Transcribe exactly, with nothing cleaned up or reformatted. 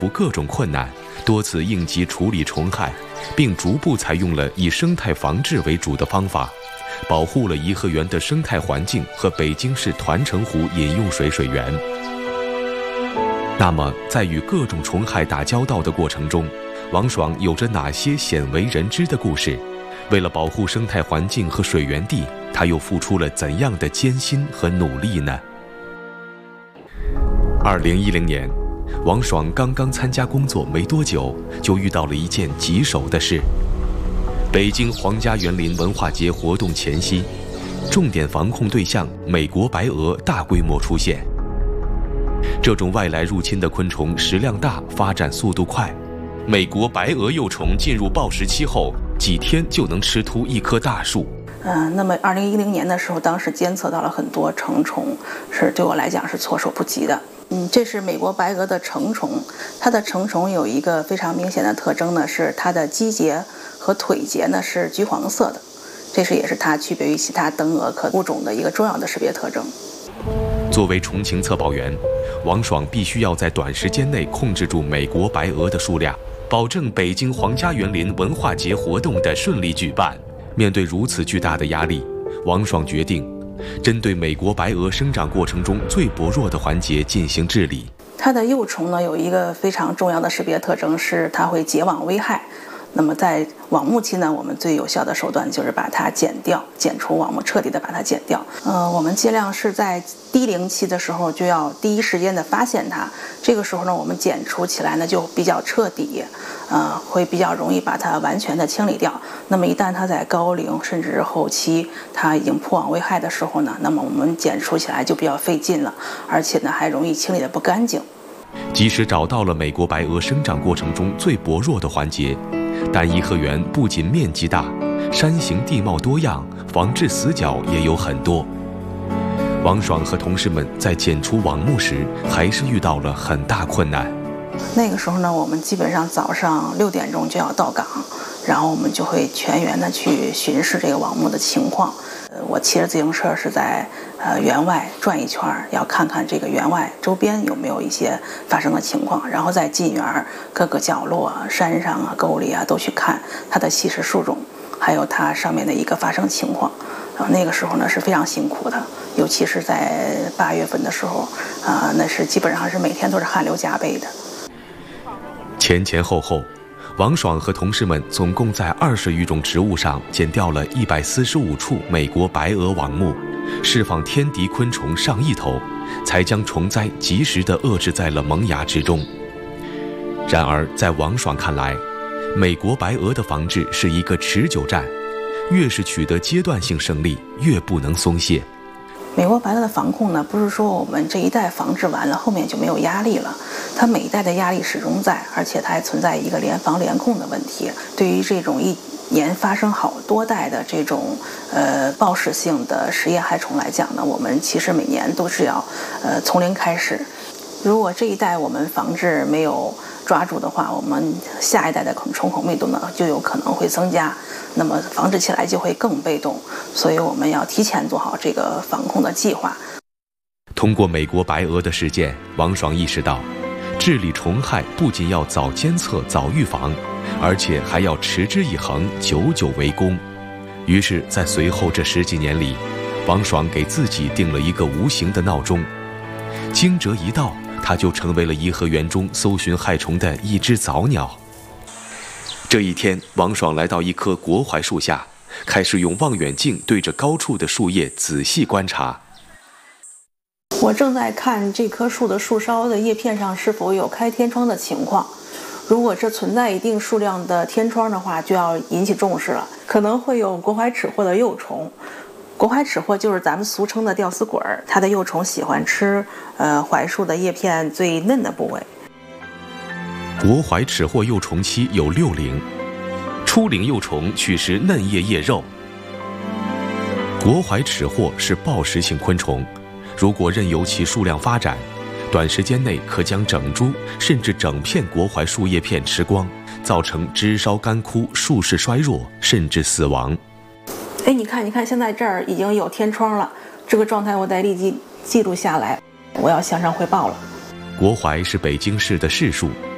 克服各种困难，多次应急处理虫害，并逐步采用了以生态防治为主的方法，保护了颐和园的生态环境和北京市团城湖饮用水水源。那么，在与各种虫害打交道的过程中，王爽有着哪些鲜为人知的故事？为了保护生态环境和水源地，他又付出了怎样的艰辛和努力呢？二零一零年，王爽刚刚参加工作没多久，就遇到了一件棘手的事。北京皇家园林文化节活动前夕，重点防控对象美国白鹅大规模出现。这种外来入侵的昆虫食量大，发展速度快。美国白鹅幼虫进入报时期后，几天就能吃秃一棵大树。 嗯、呃，那么二零一零年的时候，当时监测到了很多成虫，是对我来讲是措手不及的。嗯，这是美国白鹅的成虫，它的成虫有一个非常明显的特征呢，是它的肌节和腿节呢是橘黄色的，这是也是它区别于其他灯蛾科物种的一个重要的识别特征。 作为虫情测报员，王爽必须要在短时间内控制住美国白鹅的数量，保证北京皇家园林文化节活动的顺利举办。面对如此巨大的压力，王爽决定针对美国白鹅生长过程中最薄弱的环节进行治理。 它的幼虫呢有一个非常重要的识别特征，是它会结网危害。那么在网目期呢，我们最有效的手段就是把它剪掉，剪除网目，彻底的把它剪掉。呃，我们尽量是在低龄期的时候就要第一时间的发现它，这个时候呢，我们剪除起来呢就比较彻底，呃，会比较容易把它完全的清理掉。那么一旦它在高龄甚至后期它已经破网危害的时候呢，那么我们剪除起来就比较费劲了，而且呢还容易清理的不干净。 即使找到了美国白鹅生长过程中最薄弱的环节，但颐和园不仅面积大，山形地貌多样，防治死角也有很多。王爽和同事们在剪除网目时，还是遇到了很大困难。 那个时候呢，我们基本上早上六点钟就要到岗，然后我们就会全员的去巡视这个网目的情况。呃，我骑着自行车是在呃园外转一圈，要看看这个园外周边有没有一些发生的情况，然后再进园各个角落啊、山上啊、沟里啊都去看它的稀释树种，还有它上面的一个发生情况。然后那个时候呢是非常辛苦的，尤其是在八月份的时候，啊、呃，那是基本上是每天都是汗流浃背的。 前前后后，王爽和同事们总共在二十余种植物上剪掉了一百四十五处美国白鹅网目，释放天敌昆虫上亿头，才将虫灾及时地遏制在了萌芽之中。然而，在王爽看来，美国白鹅的防治是一个持久战，越是取得阶段性胜利，越不能松懈。 美国白鹅的防控呢，不是说我们这一代防治完了，后面就没有压力了。它每一代的压力始终在，而且它还存在一个联防联控的问题。对于这种一年发生好多代的这种呃报时性的实验害虫来讲呢，我们其实每年都是要呃从零开始。如果这一代我们防治没有抓住的话，我们下一代的虫口密度呢就有可能会增加，那么防治起来就会更被动，所以我们要提前做好这个防控的计划。 通过美国白鹅的事件，王爽意识到，治理虫害不仅要早监测、早预防，而且还要持之以恒、久久为功。于是，在随后这十几年里，王爽给自己定了一个无形的闹钟，惊蛰一到，他就成为了颐和园中搜寻害虫的一只早鸟。这一天，王爽来到一棵国槐树下，开始用望远镜对着高处的树叶仔细观察。 我正在看这棵树的树梢的叶片上是否有开天窗的情况，如果这存在一定数量的天窗的话，就要引起重视了，可能会有国槐齿蛞的幼虫。国槐齿蛞就是咱们俗称的吊死鬼儿，它的幼虫喜欢吃呃槐树的叶片最嫩的部位。 国槐齿蛞幼虫期有六龄，初龄幼虫取食嫩叶叶肉。国槐齿蛞是抱食性昆虫，如果任由其数量发展，短时间内可将整株甚至整片国槐树叶片吃光，造成枝梢干枯、树势衰弱，甚至死亡。 哎，你看，你看，现在这儿已经有天窗了，这个状态我得立即记录下来，我要向上汇报了。 国槐是北京市的市树，